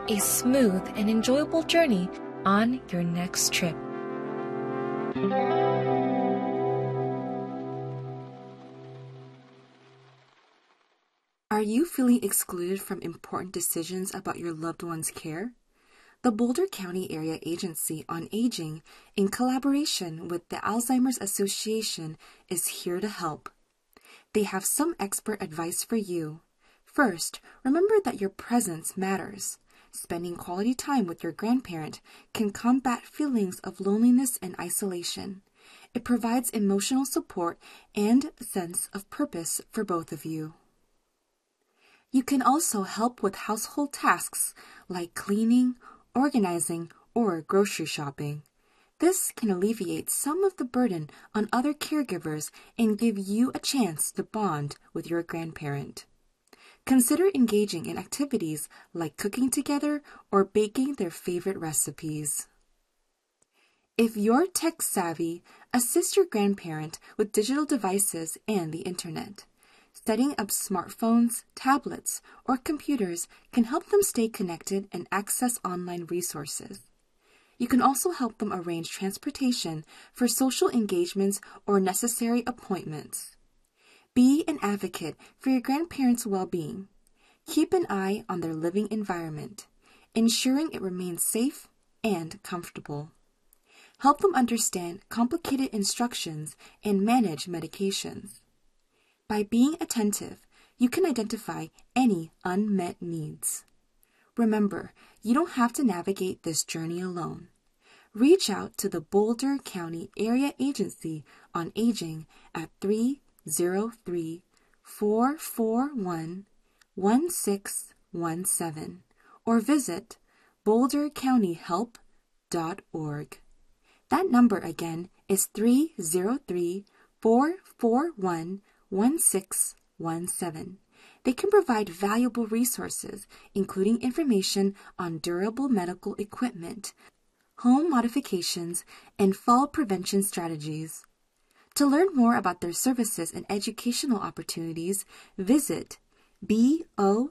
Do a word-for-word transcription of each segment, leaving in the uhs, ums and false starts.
a smooth and enjoyable journey on your next trip. Are you feeling excluded from important decisions about your loved one's care? The Boulder County Area Agency on Aging, in collaboration with the Alzheimer's Association, is here to help. They have some expert advice for you. First, remember that your presence matters. Spending quality time with your grandparent can combat feelings of loneliness and isolation. It provides emotional support and a sense of purpose for both of you. You can also help with household tasks like cleaning, organizing, or grocery shopping. This can alleviate some of the burden on other caregivers and give you a chance to bond with your grandparent. Consider engaging in activities like cooking together or baking their favorite recipes. If you're tech-savvy, assist your grandparent with digital devices and the internet. Setting up smartphones, tablets, or computers can help them stay connected and access online resources. You can also help them arrange transportation for social engagements or necessary appointments. Be an advocate for your grandparents' well-being. Keep an eye on their living environment, ensuring it remains safe and comfortable. Help them understand complicated instructions and manage medications. By being attentive, you can identify any unmet needs. Remember, you don't have to navigate this journey alone. Reach out to the Boulder County Area Agency on Aging at three oh three, four four one, one six one seven or visit boulder county help dot org. That number again is three oh three, four four one, one six one seven. They can provide valuable resources, including information on durable medical equipment, home modifications, and fall prevention strategies. To learn more about their services and educational opportunities, visit boco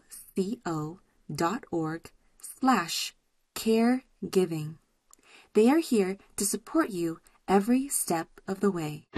dot org slash caregiving. They are here to support you every step of the way.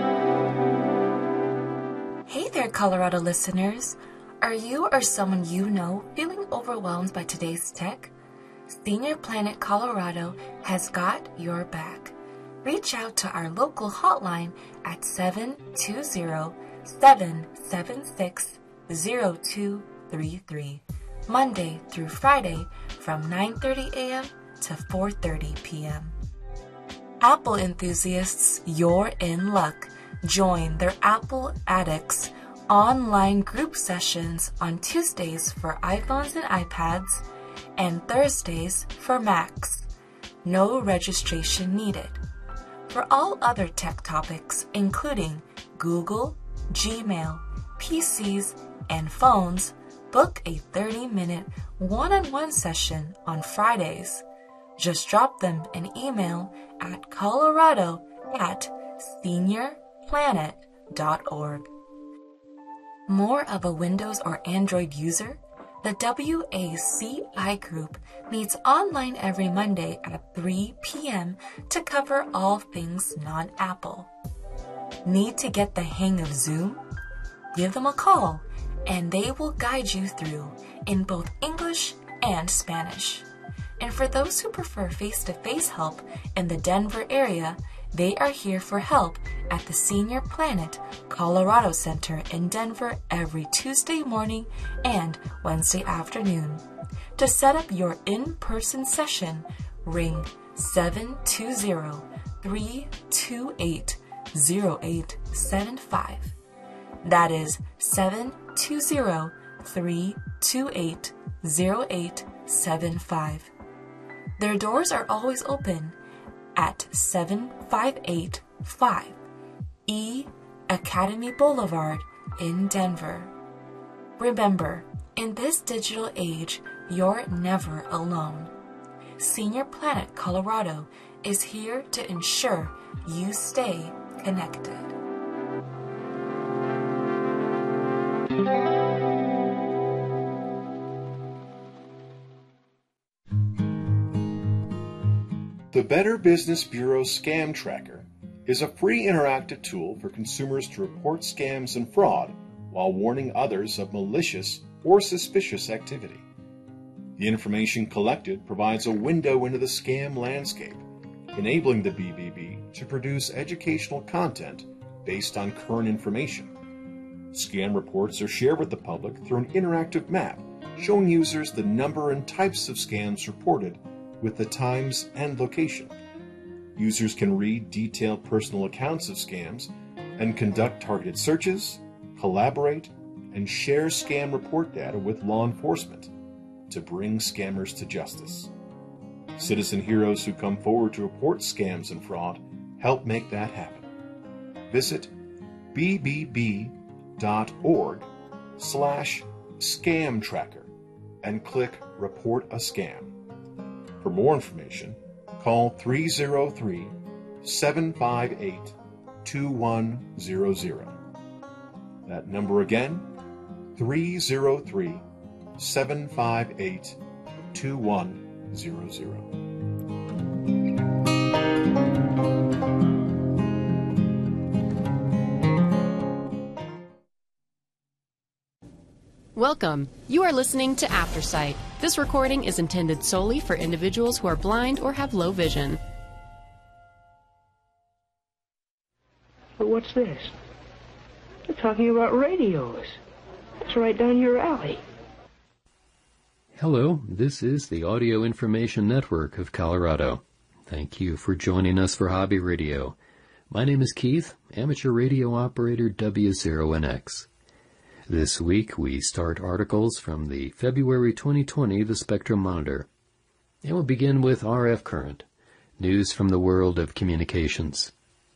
Hey there, Colorado listeners. Are you or someone you know feeling overwhelmed by today's tech? Senior Planet Colorado has got your back. Reach out to our local hotline at seven two zero, seven seven six, zero two three three, Monday through Friday from nine thirty a.m. to four thirty p.m. Apple enthusiasts, you're in luck. Join their Apple Addicts online group sessions on Tuesdays for iPhones and iPads and Thursdays for Macs. No registration needed. For all other tech topics, including Google, Gmail, P Cs, and phones, book a thirty-minute one-on-one session on Fridays. Just drop them an email at colorado at senior planet dot org. More of a Windows or Android user? The W A C I group meets online every Monday at three p.m. to cover all things non-Apple. Need to get the hang of Zoom? Give them a call, and they will guide you through in both English and Spanish. And for those who prefer face-to-face help in the Denver area, they are here for help at the Senior Planet Colorado Center in Denver every Tuesday morning and Wednesday afternoon. To set up your in-person session, ring seven two zero, three two eight, zero eight seven five. That is seven two zero, three two eight, zero eight seven five. Their doors are always open at seven five eight five E Academy Boulevard in Denver. Remember, in this digital age, you're never alone. Senior Planet Colorado is here to ensure you stay connected. The Better Business Bureau Scam Tracker is a free interactive tool for consumers to report scams and fraud while warning others of malicious or suspicious activity. The information collected provides a window into the scam landscape, enabling the B B B to produce educational content based on current information. Scam reports are shared with the public through an interactive map showing users the number and types of scams reported with the times and location. Users can read detailed personal accounts of scams and conduct targeted searches, collaborate, and share scam report data with law enforcement to bring scammers to justice. Citizen heroes who come forward to report scams and fraud help make that happen. Visit b b b dot org slash scam tracker and click Report a Scam. For more information, call three oh three, seven five eight, two one zero zero. That number again, three oh three, seven five eight, two one zero zero. Welcome. You are listening to Aftersight. This recording is intended solely for individuals who are blind or have low vision. But what's this? They're talking about radios. That's right down your alley. Hello, this is the Audio Information Network of Colorado. Thank you for joining us for Hobby Radio. My name is Keith, amateur radio operator W zero N X. This week we start articles from the February twenty twenty The Spectrum Monitor. And we'll begin with R F Current, news from the world of communications.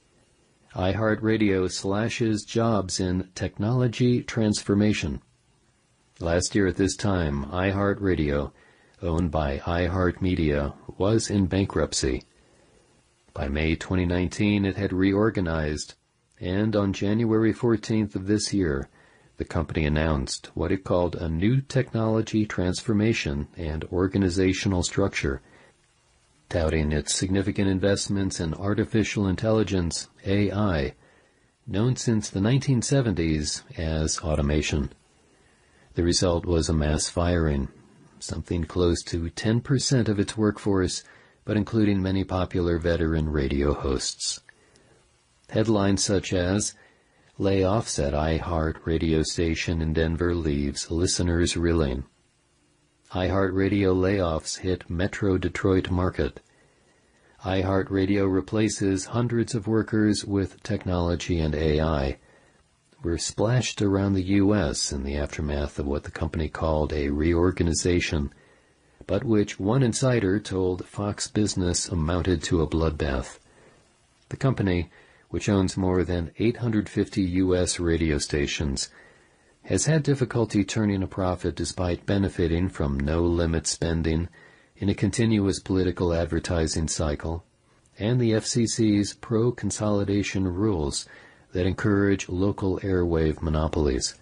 iHeartRadio slashes jobs in technology transformation. Last year at this time, iHeartRadio, owned by iHeartMedia, was in bankruptcy. By May twenty nineteen, it had reorganized, and on January fourteenth of this year, the company announced what it called a new technology transformation and organizational structure, touting its significant investments in artificial intelligence, A I, known since the nineteen seventies as automation. The result was a mass firing, something close to ten percent of its workforce, but including many popular veteran radio hosts. Headlines such as, "Layoffs at iHeart radio station in Denver leaves listeners reeling." iHeartRadio layoffs hit Metro Detroit market. iHeartRadio replaces hundreds of workers with technology and A I. Were splashed around the U S in the aftermath of what the company called a reorganization, but which one insider told Fox Business amounted to a bloodbath. The company, which owns more than eight hundred fifty U S radio stations, has had difficulty turning a profit despite benefiting from no-limit spending in a continuous political advertising cycle, and the F C C's pro-consolidation rules that encourage local airwave monopolies.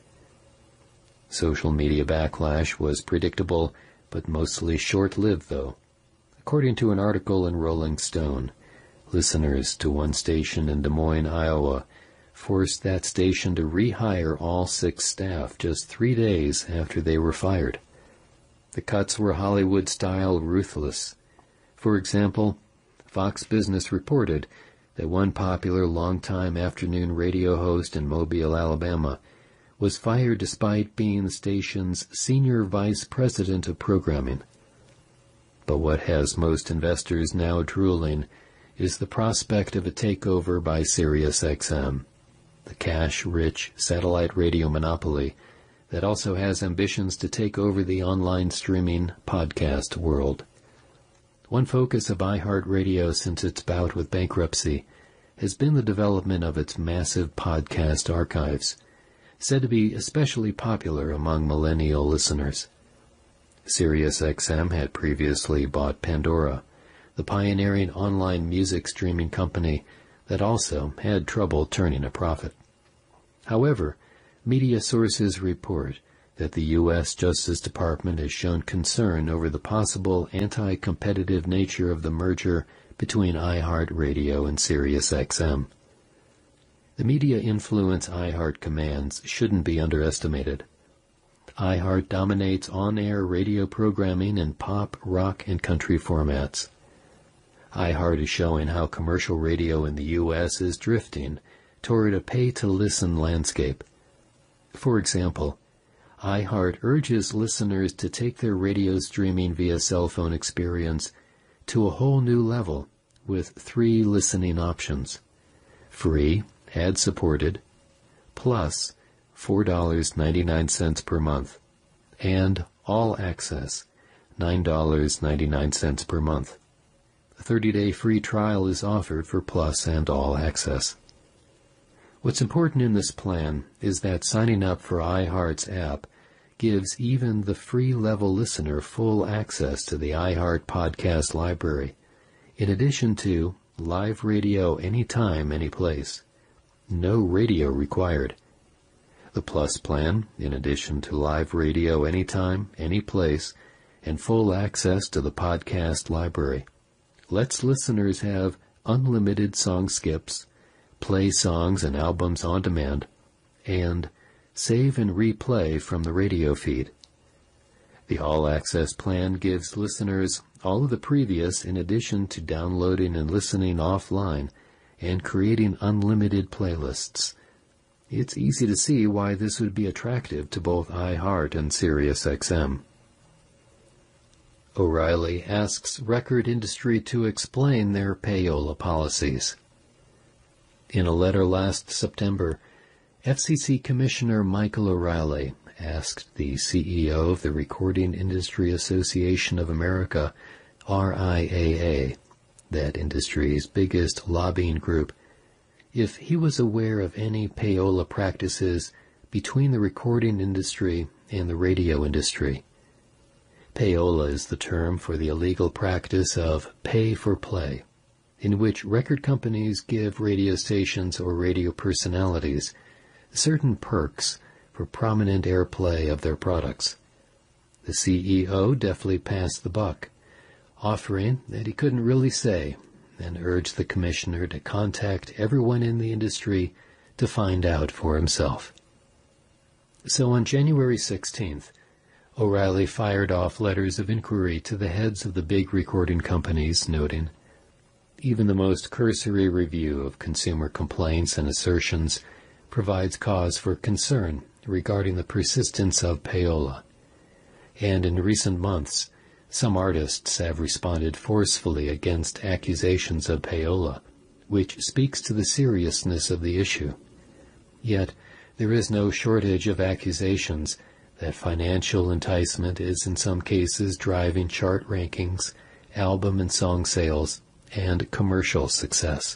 Social media backlash was predictable, but mostly short-lived, though. According to an article in Rolling Stone, listeners to one station in Des Moines, Iowa, forced that station to rehire all six staff just three days after they were fired. The cuts were Hollywood-style ruthless. For example, Fox Business reported that one popular longtime afternoon radio host in Mobile, Alabama, was fired despite being the station's senior vice president of programming. But what has most investors now drooling is the prospect of a takeover by SiriusXM, the cash-rich satellite radio monopoly that also has ambitions to take over the online streaming podcast world. One focus of iHeartRadio since its bout with bankruptcy has been the development of its massive podcast archives, said to be especially popular among millennial listeners. SiriusXM had previously bought Pandora, the pioneering online music streaming company that also had trouble turning a profit. However, media sources report that the U S Justice Department has shown concern over the possible anti-competitive nature of the merger between iHeartRadio and SiriusXM. The media influence iHeart commands shouldn't be underestimated. iHeart dominates on-air radio programming in pop, rock, and country formats. iHeart is showing how commercial radio in the U S is drifting toward a pay-to-listen landscape. For example, iHeart urges listeners to take their radio streaming via cell phone experience to a whole new level with three listening options: free, ad-supported, plus four dollars and ninety-nine cents per month, and all access, nine dollars and ninety-nine cents per month. A thirty-day free trial is offered for Plus and All Access. What's important in this plan is that signing up for iHeart's app gives even the free-level listener full access to the iHeart podcast library, in addition to live radio anytime, anyplace. No radio required. The Plus plan, in addition to live radio anytime, anyplace, and full access to the podcast library, lets listeners have unlimited song skips, play songs and albums on demand, and save and replay from the radio feed. The All Access plan gives listeners all of the previous in addition to downloading and listening offline and creating unlimited playlists. It's easy to see why this would be attractive to both iHeart and SiriusXM. O'Reilly asks record industry to explain their payola policies. In a letter last September, F C C Commissioner Michael O'Reilly asked the C E O of the Recording Industry Association of America, R I A A, that industry's biggest lobbying group, if he was aware of any payola practices between the recording industry and the radio industry. Payola is the term for the illegal practice of pay for play, in which record companies give radio stations or radio personalities certain perks for prominent airplay of their products. The C E O deftly passed the buck, offering that he couldn't really say, and urged the commissioner to contact everyone in the industry to find out for himself. So on January sixteenth, O'Reilly fired off letters of inquiry to the heads of the big recording companies, noting, even the most cursory review of consumer complaints and assertions provides cause for concern regarding the persistence of payola. And in recent months, some artists have responded forcefully against accusations of payola, which speaks to the seriousness of the issue. Yet, there is no shortage of accusations that financial enticement is in some cases driving chart rankings, album and song sales, and commercial success.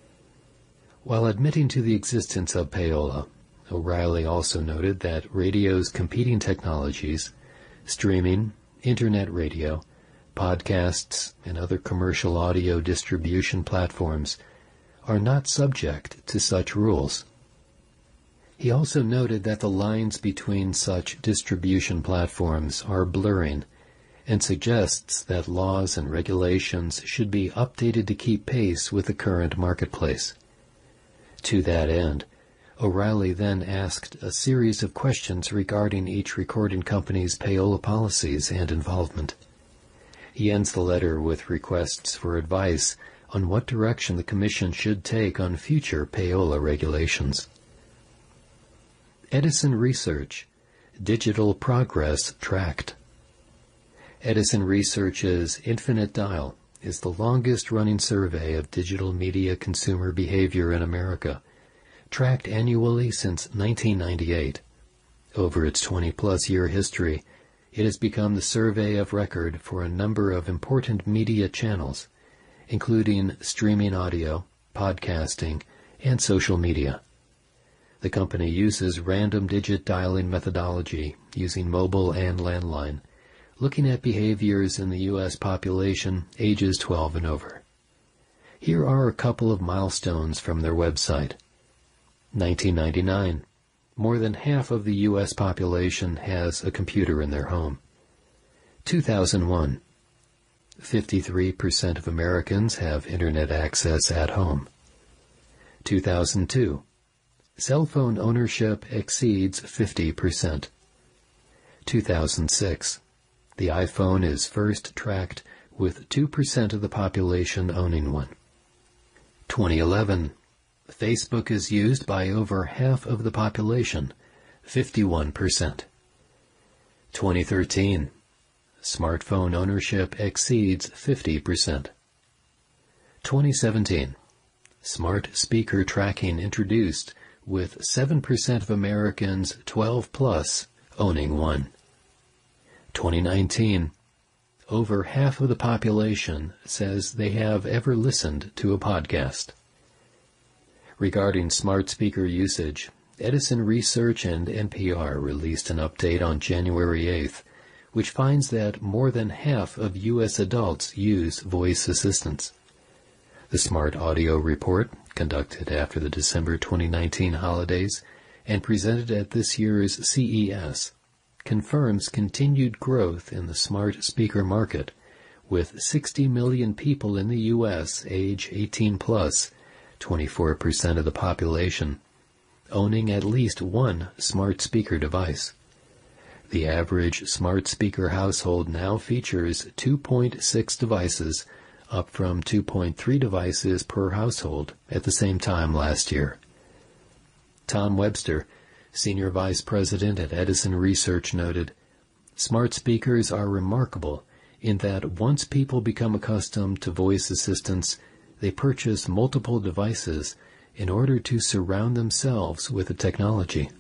While admitting to the existence of payola, O'Reilly also noted that radio's competing technologies, streaming, internet radio, podcasts, and other commercial audio distribution platforms, are not subject to such rules. He also noted that the lines between such distribution platforms are blurring, and suggests that laws and regulations should be updated to keep pace with the current marketplace. To that end, O'Reilly then asked a series of questions regarding each recording company's payola policies and involvement. He ends the letter with requests for advice on what direction the Commission should take on future payola regulations. Edison Research, Digital Progress Tracked. Edison Research's Infinite Dial is the longest-running survey of digital media consumer behavior in America, tracked annually since nineteen ninety-eight. Over its twenty-plus year history, it has become the survey of record for a number of important media channels, including streaming audio, podcasting, and social media. The company uses random digit dialing methodology using mobile and landline, looking at behaviors in the U S population ages twelve and over. Here are a couple of milestones from their website. nineteen ninety-nine, more than half of the U S population has a computer in their home. two thousand one. fifty-three percent of Americans have Internet access at home. two thousand two. Cell phone ownership exceeds fifty percent. two thousand six. The iPhone is first tracked with two percent of the population owning one. twenty eleven. Facebook is used by over half of the population, fifty-one percent. twenty thirteen. Smartphone ownership exceeds fifty percent. twenty seventeen. Smart speaker tracking introduced with seven percent of Americans twelve plus owning one. twenty nineteen. Over half of the population says they have ever listened to a podcast. Regarding smart speaker usage, Edison Research and N P R released an update on January eighth, which finds that more than half of U S adults use voice assistants. The Smart Audio Report, conducted after the December twenty nineteen holidays and presented at this year's C E S, confirms continued growth in the smart speaker market, with sixty million people in the U S age eighteen plus, twenty-four percent of the population, owning at least one smart speaker device. The average smart speaker household now features two point six devices, up from two point three devices per household at the same time last year. Tom Webster, Senior Vice President at Edison Research, noted, "Smart speakers are remarkable in that once people become accustomed to voice assistants, they purchase multiple devices in order to surround themselves with the technology."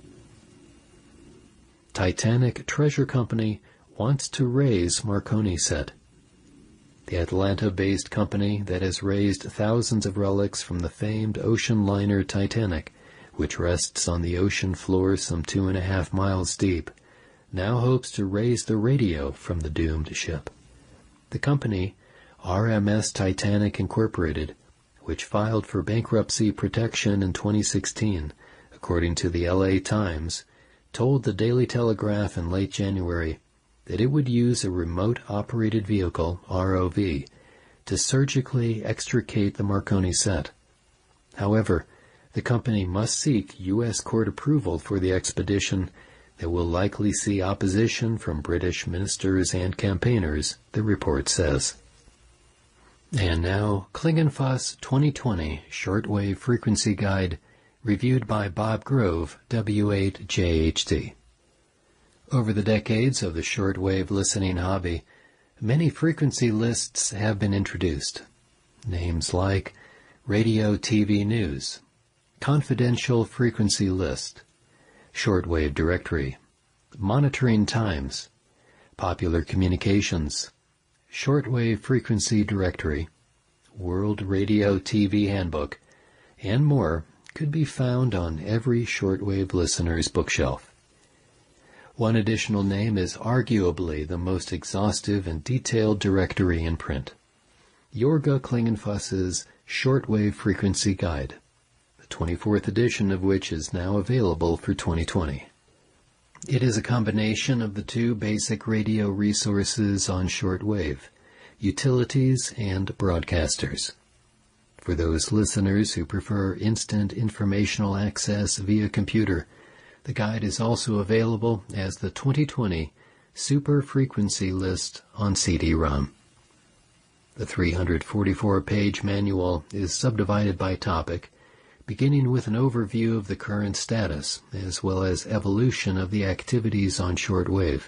Titanic Treasure Company wants to raise Marconi set. The Atlanta-based company that has raised thousands of relics from the famed ocean liner Titanic, which rests on the ocean floor some two and a half miles deep, now hopes to raise the radio from the doomed ship. The company, R M S Titanic Incorporated, which filed for bankruptcy protection in twenty sixteen, according to the L A Times, told the Daily Telegraph in late January that it would use a remote-operated vehicle, R O V, to surgically extricate the Marconi set. However, the company must seek U S court approval for the expedition that will likely see opposition from British ministers and campaigners, the report says. And now, Klingenfuss twenty twenty Shortwave Frequency Guide, reviewed by Bob Grove, W eight J H T. Over the decades of the shortwave listening hobby, many frequency lists have been introduced. Names like Radio T V News, Confidential Frequency List, Shortwave Directory, Monitoring Times, Popular Communications, Shortwave Frequency Directory, World Radio T V Handbook, and more could be found on every shortwave listener's bookshelf. One additional name is arguably the most exhaustive and detailed directory in print, Jorga Klingenfuss's Shortwave Frequency Guide, the twenty-fourth edition of which is now available for twenty twenty. It is a combination of the two basic radio resources on shortwave, utilities and broadcasters. For those listeners who prefer instant informational access via computer, the guide is also available as the twenty twenty Super Frequency List on C D ROM. The three hundred forty-four page manual is subdivided by topic, beginning with an overview of the current status, as well as evolution of the activities on shortwave.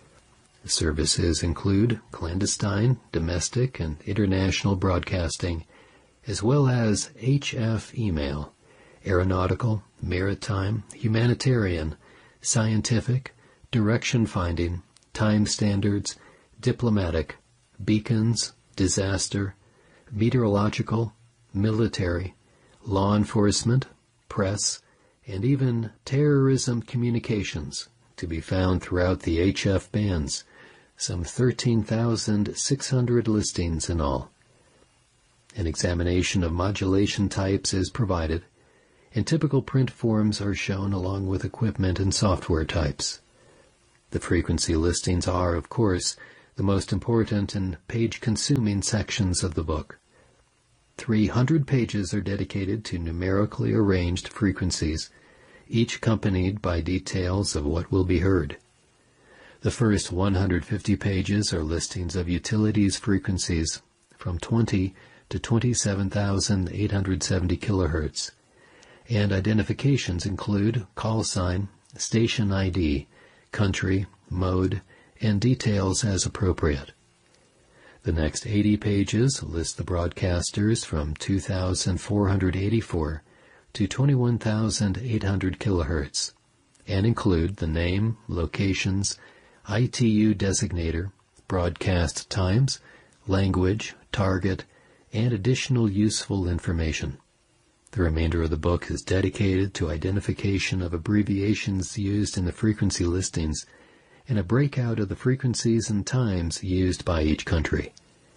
Services include clandestine, domestic, and international broadcasting, as well as H F email, aeronautical, maritime, humanitarian, scientific, direction finding, time standards, diplomatic, beacons, disaster, meteorological, military, law enforcement, press, and even terrorism communications, to be found throughout the H F bands, some thirteen thousand six hundred listings in all. An examination of modulation types is provided, and typical print forms are shown along with equipment and software types. The frequency listings are, of course, the most important and page-consuming sections of the book. three hundred pages are dedicated to numerically arranged frequencies, each accompanied by details of what will be heard. The first one hundred fifty pages are listings of utilities frequencies from twenty to twenty-seven thousand eight hundred seventy kilohertz, and identifications include call sign, station I D, country, mode, and details as appropriate. The next eighty pages list the broadcasters from two thousand four hundred eighty-four to twenty-one thousand eight hundred kilohertz, and include the name, locations, I T U designator, broadcast times, language, target, and additional useful information. The remainder of the book is dedicated to identification of abbreviations used in the frequency listings and a breakout of the frequencies and times used by each country.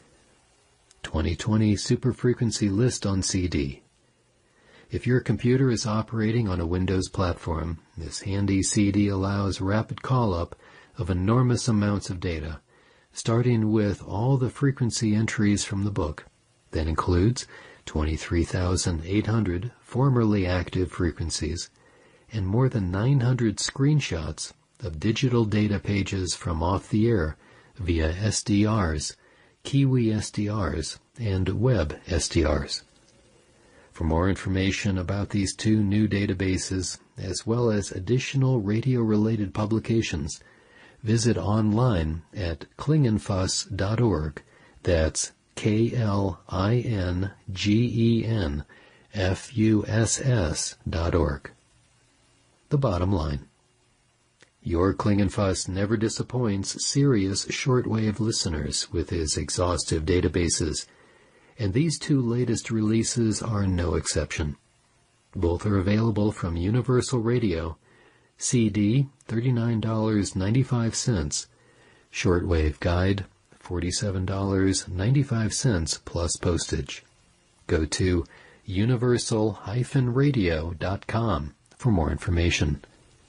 twenty twenty Super Frequency List on C D. If your computer is operating on a Windows platform, this handy C D allows rapid call-up of enormous amounts of data, starting with all the frequency entries from the book. That includes twenty-three thousand eight hundred formerly active frequencies and more than nine hundred screenshots of digital data pages from off the air via S D Rs, Kiwi S D Rs, and Web S D Rs. For more information about these two new databases, as well as additional radio-related publications, visit online at klingenfuss dot org. That's K L I N G E N F U S S dot org. The bottom line. Your Klingenfuss never disappoints serious shortwave listeners with his exhaustive databases, and these two latest releases are no exception. Both are available from Universal Radio, C D thirty-nine dollars and ninety-five cents, Shortwave Guide forty-seven dollars and ninety-five cents plus postage. Go to universal dash radio dot com for more information.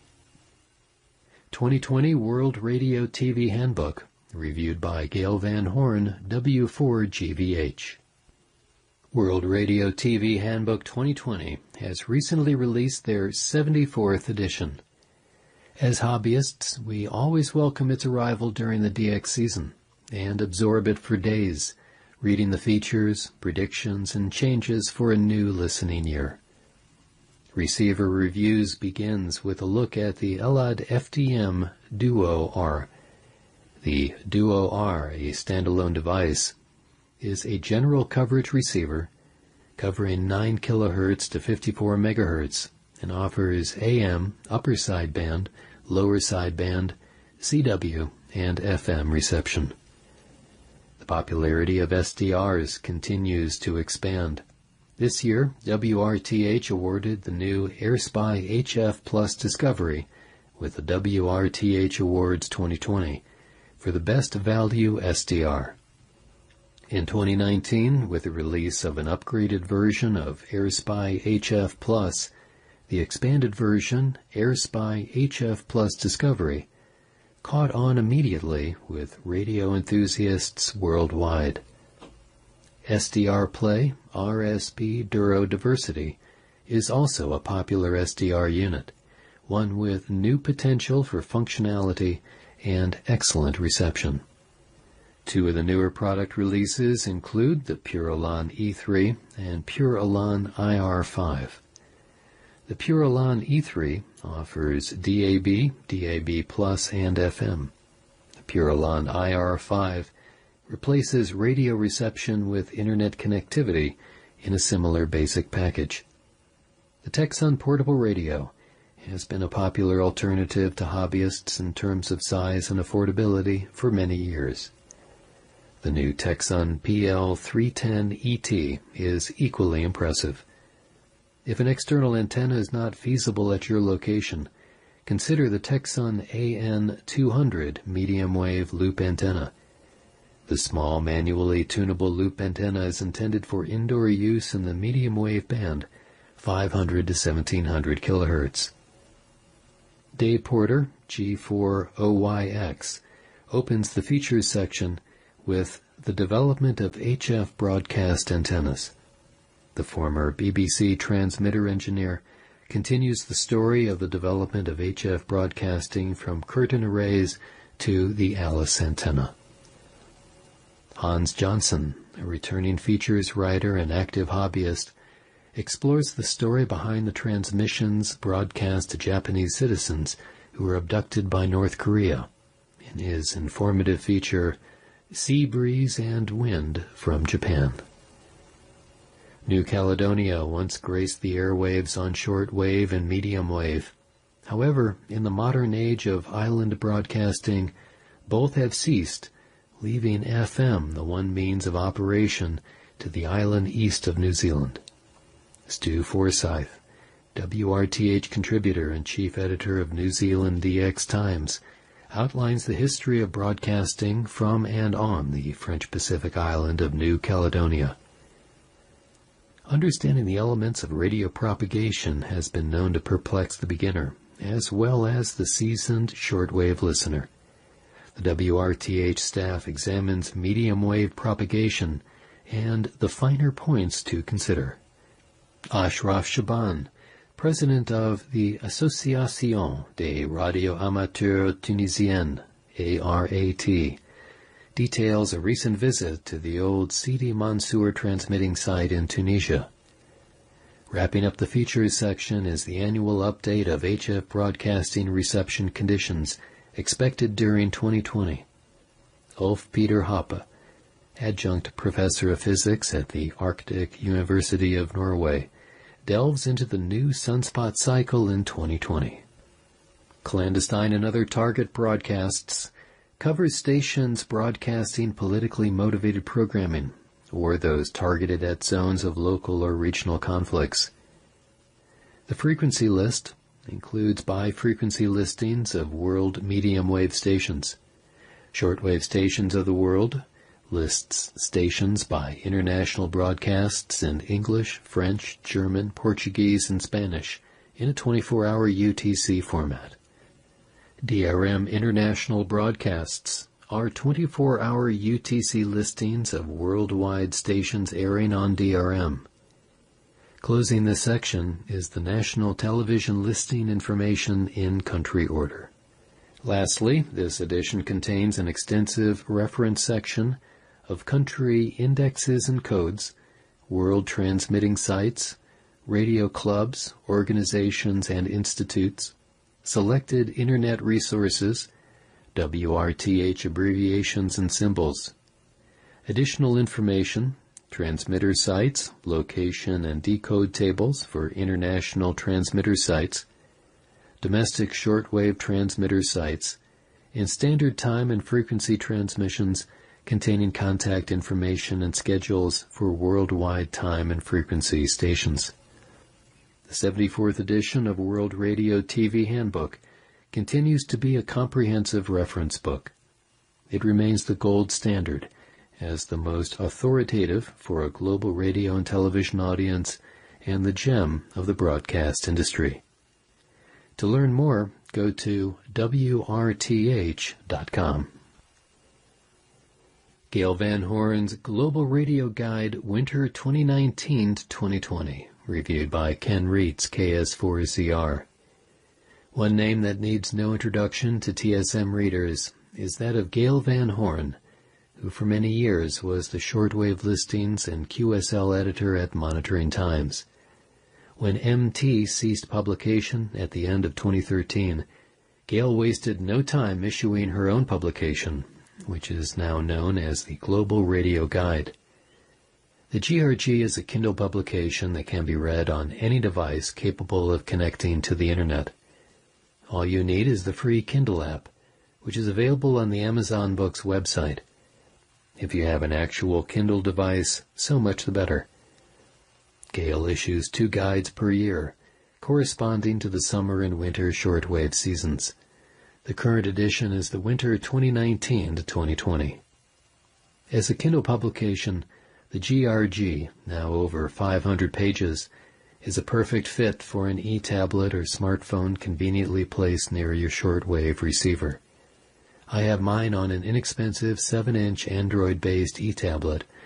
twenty twenty World Radio T V Handbook, reviewed by Gail Van Horn, W four G V H. World Radio T V Handbook twenty twenty has recently released their seventy-fourth edition. As hobbyists, we always welcome its arrival during the D X season and absorb it for days, reading the features, predictions, and changes for a new listening year. Receiver Reviews begins with a look at the L O D F D M Duo R. The Duo R, a standalone device, is a general coverage receiver covering nine kilohertz to fifty-four megahertz and offers A M, upper sideband, lower sideband, C W, and F M reception. The popularity of S D Rs continues to expand. This year, W R T H awarded the new AirSpy H F Plus Discovery with the W R T H Awards twenty twenty for the Best Value S D R. In twenty nineteen, with the release of an upgraded version of AirSpy H F Plus, the expanded version, AirSpy H F Plus Discovery, caught on immediately with radio enthusiasts worldwide. S D R Play R S B Duro Diversity is also a popular S D R unit, one with new potential for functionality and excellent reception. Two of the newer product releases include the Pure-Elan E three and Pure-Elan I R five. The Pure-Elan E three offers D A B, D A B plus, and F M. The Pure-Elan I R five replaces radio reception with internet connectivity in a similar basic package. The Texon Portable Radio has been a popular alternative to hobbyists in terms of size and affordability for many years. The new Texon P L three ten E T is equally impressive. If an external antenna is not feasible at your location, consider the Texon A N two hundred medium wave loop antenna. The small manually tunable loop antenna is intended for indoor use in the medium wave band, five hundred to seventeen hundred kilohertz. Dave Porter, G four O Y X, opens the features section with the development of H F broadcast antennas. The former B B C transmitter engineer continues the story of the development of H F broadcasting from curtain arrays to the Alice antenna. Hans Johnson, a returning features writer and active hobbyist, explores the story behind the transmissions broadcast to Japanese citizens who were abducted by North Korea in his informative feature, Sea Breeze and Wind from Japan. New Caledonia once graced the airwaves on short wave and medium wave. However, in the modern age of island broadcasting, both have ceased, leaving F M the one means of operation to the island east of New Zealand. Stu Forsyth, W R T H contributor and chief editor of New Zealand D X Times, outlines the history of broadcasting from and on the French Pacific island of New Caledonia. Understanding the elements of radio propagation has been known to perplex the beginner, as well as the seasoned shortwave listener. The W R T H staff examines medium wave propagation and the finer points to consider. Ashraf Shaban, president of the Association des Radio Amateurs Tunisiennes, A R A T, details a recent visit to the old Sidi Mansour transmitting site in Tunisia. Wrapping up the features section is the annual update of H F broadcasting reception conditions expected during twenty twenty. Ulf Peter Hoppe, adjunct professor of physics at the Arctic University of Norway, delves into the new sunspot cycle in twenty twenty. Clandestine and Other Target Broadcasts covers stations broadcasting politically motivated programming, or those targeted at zones of local or regional conflicts. The frequency list includes bi-frequency listings of world medium wave stations. Shortwave Stations of the World lists stations by international broadcasts in English, French, German, Portuguese, and Spanish in a twenty-four hour U T C format. D R M International Broadcasts are twenty-four hour U T C listings of worldwide stations airing on D R M. Closing this section is the national television listing information in country order. Lastly, this edition contains an extensive reference section of country indexes and codes, world transmitting sites, radio clubs, organizations, and institutes, selected Internet resources, W R T H abbreviations and symbols. Additional information, transmitter sites, location and decode tables for international transmitter sites, domestic shortwave transmitter sites, and standard time and frequency transmissions containing contact information and schedules for worldwide time and frequency stations. The seventy-fourth edition of World Radio T V Handbook continues to be a comprehensive reference book. It remains the gold standard as the most authoritative for a global radio and television audience and the gem of the broadcast industry. To learn more, go to W R T H dot com. Gail Van Horn's Global Radio Guide Winter twenty nineteen to twenty twenty, reviewed by Ken Reitz, K S four Z R. One name that needs no introduction to T S M readers is that of Gail Van Horn, who for many years was the shortwave listings and Q S L editor at Monitoring Times. When M T ceased publication at the end of twenty thirteen, Gail wasted no time issuing her own publication, which is now known as the Global Radio Guide. The G R G is a Kindle publication that can be read on any device capable of connecting to the Internet. All you need is the free Kindle app, which is available on the Amazon Books website. If you have an actual Kindle device, so much the better. Gail issues two guides per year, corresponding to the summer and winter shortwave seasons. The current edition is the Winter twenty nineteen to twenty twenty. As a Kindle publication, the G R G, now over five hundred pages, is a perfect fit for an e-tablet or smartphone conveniently placed near your shortwave receiver. I have mine on an inexpensive seven inch Android-based e-tablet